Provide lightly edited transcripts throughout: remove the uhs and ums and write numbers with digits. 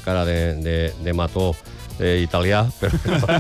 cara de mató italià, però...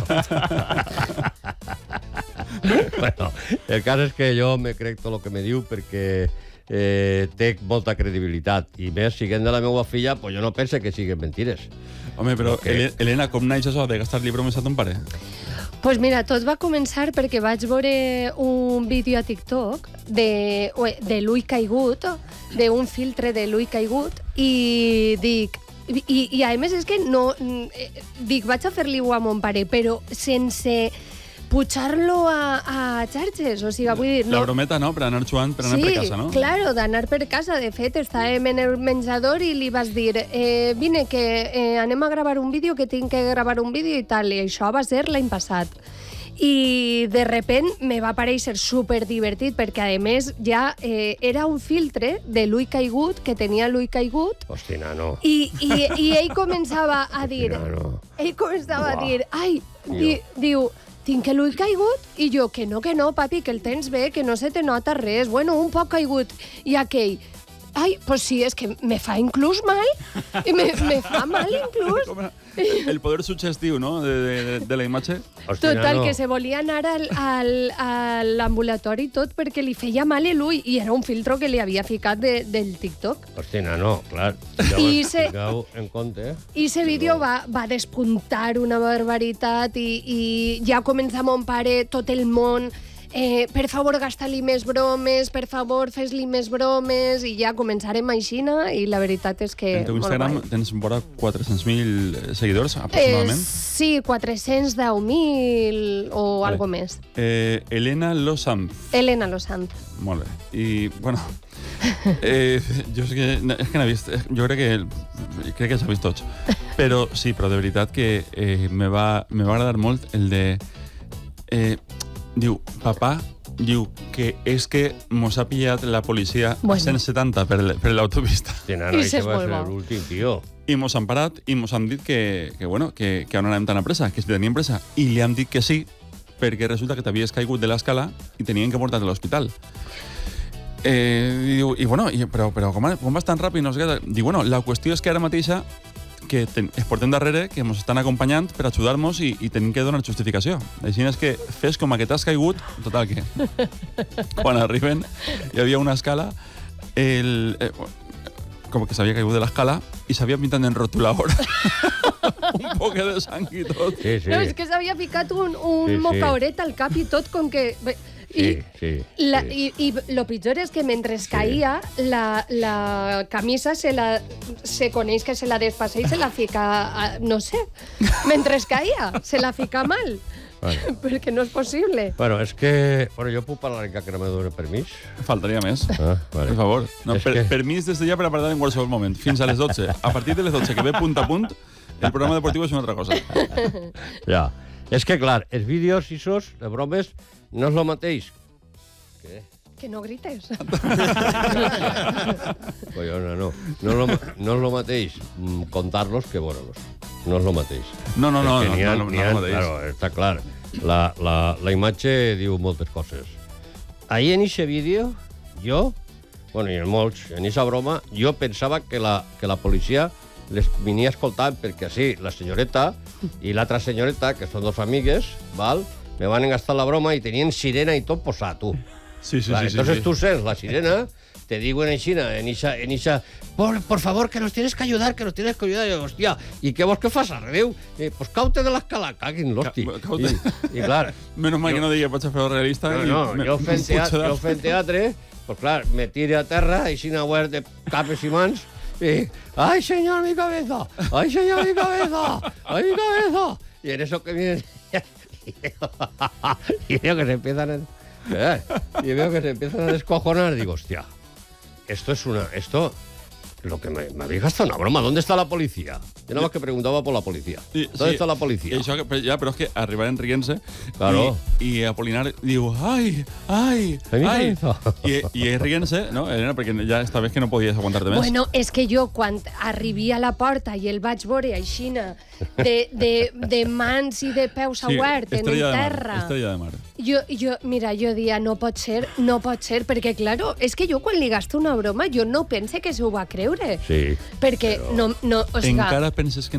Bueno, el cas és que jo me crec tot el que me diu perquè té molta credibilitat i més, siguent de la meva filla, pues jo no pense que siguin mentires. Home, però, Helena, com naix això de gastar-li bromes a ton pare? Pues mira, tot va començar perquè vaig veure un vídeo a TikTok de l'ull caigut, d'un filtre de l'ull caigut, i dic... I a més és que no... Dic, vaig a fer-li-ho a mon pare, però sense pujar-lo a xarxes, o sigui, vull dir... La brometa, no?, per anar jugant, per anar per casa, no? Sí, claro, d'anar per casa. De fet, estàvem en el menjador i li vas dir vine, que anem a gravar un vídeo, que tinc que gravar un vídeo i tal, i això va ser l'any passat. I de repent me va parèixer superdivertit perquè, a més, ja era un filtre de l'ull caigut, que tenia l'ull caigut. Hosti, nano. I ell començava a dir... Ell començava a dir... Ai, diu... Tinc l'ull caigut? I jo, que no, papi, que el tens bé, que no se te nota res. Bueno, un poc caigut. I aquell... Ai, pues sí, és que me fa inclús mal. I me fa mal inclús. El poder suggestiu, no?, de la imatge. Total, que se volia anar a l'ambulatori i tot perquè li feia mal l'ull i era un filtro que li havia ficat del TikTok. Hosti, nano, clar. Tingueu en compte. I ese vídeo va despuntar una barbaritat i ja comença mon pare, tot el món... per favor, gasta-li més bromes, per favor, fes-li més bromes, i ja començarem aixina, i la veritat és que... En teu Instagram tens vora 400.000 seguidors, aproximadament? Sí, 410.000 o algo més. Helena Losanz. Helena Losanz. Molt bé. I, bueno... jo és que n'he vist... Jo crec que s'ha vist tots. Però sí, però de veritat que me va agradar molt el de... Diu, papà, diu que és que mos ha pillat la policia a 170 per l'autopista. I això va ser l'últim, tio. I mos han parat i mos han dit que on anem tan a pressa, que si teníem pressa. I li han dit que sí, perquè resulta que t'havies caigut de l'escala i tenien que portar-te a l'hospital. Però com vas tan ràpid? Diu, bueno, la qüestió és que ara mateixa que es portem darrere, que ens estan acompanyant per ajudar-nos i tenim que donar justificació. Així és que fes com que t'has caigut, total que... Quan arriben, hi havia una escala, com que s'havia caigut de l'escala i s'havia pintat en rotulador. Un poc de sang i tot. Sí. No, és que s'havia ficat un mocaoret al cap i tot, com que... I lo pitjor és que mentre caia, la camisa se coneix que se la despassa i se la fica, no sé, mentre caia, se la fica mal. Bueno. Perquè no és possible. Bueno, és que... Bueno, jo puc parlar encara que no me doni permís? Faltaria més. Vale. Per favor. No, permís des de ja per a parlar en qualsevol moment. Fins a les 12. A partir de les 12, que ve punt a punt, el programa deportiu és una altra cosa. Ja. És que, clar, els vídeos isos de bromes no és el mateix. Què? Que no grites. Collona, no. No és el mateix contar-los que veure-los. No és el mateix. No és el mateix. Claro, està clar. La imatge diu moltes coses. Ahir en aquest vídeo, jo, bueno, i en molts, en aquesta broma, jo pensava que la policia les venia escoltant perquè sí, la senyoreta i l'altra senyoreta, que són dos amigues, val? Me van engastar la broma i tenien sirena i tot posat, tu. Sí. Entonces tú sents la sirena, te digo en China, en esa, por favor, que nos tienes que ayudar, Y yo, hostia, ¿y qué vos que fas? Arreu? Pues caute de l'escala, caguin l'hosti. I clar... Menos mal que no digui, pots fer realista. No, jo fent teatre, pues clar, me tire a terra, així una web de capes i mans, y, ¡ay, señor, mi cabeza! ¡Ay, señor, mi cabeza! ¡Ay, mi cabeza! Y en eso que viene... y veo que se empiezan a descojonar. Digo, hostia, esto lo que me habéis gastado una broma. ¿Dónde está la policía? Yo nada más que preguntaba por la policía. ¿Dónde está la policía? Però és que arribaren rient-se, claro. I Apolinar diu, ai. I rient-se, no, Helena, perquè ja esta vez que no podies aguantar-te més. Bueno, és que jo, quan arribi a la porta i el vaig veure aixina, de mans i de peus obert en terra... Estrella de mar. Jo dia, no pot ser, perquè, claro, és que jo quan li gasto una broma, jo no pense que s'ho va creure. Sí. Perquè no... Encara penses que